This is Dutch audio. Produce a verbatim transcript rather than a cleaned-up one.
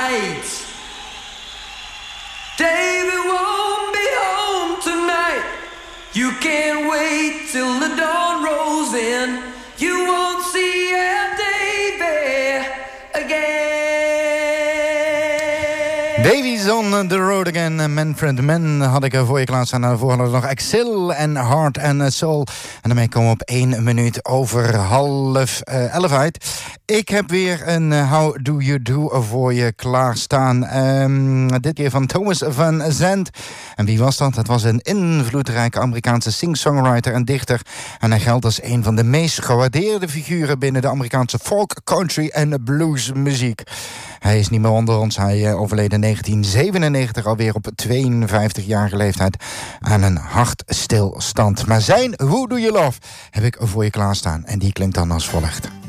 night. David won't be home tonight. You can't wait till the dawn rolls in. You won't see a Davy again. Davies on the road again. Manfred Mann had ik voor je klaarstaan. Daarvoor hadden we nog Axel en Heart and Soul. En daarmee komen we op één minuut over half uh, elf uit. Ik heb weer een uh, How Do You Do voor je klaarstaan. Um, dit keer van Thomas van Zandt. En wie was dat? Het was een invloedrijke Amerikaanse sing-songwriter en dichter. En hij geldt als een van de meest gewaardeerde figuren binnen de Amerikaanse folk, country en bluesmuziek. Hij is niet meer onder ons. Hij uh, overleed in negentien zevenennegentig alweer op tweeënvijftigjarige leeftijd aan een hartstilstand. Maar zijn Who Do You Love heb ik voor je klaarstaan. En die klinkt dan als volgt.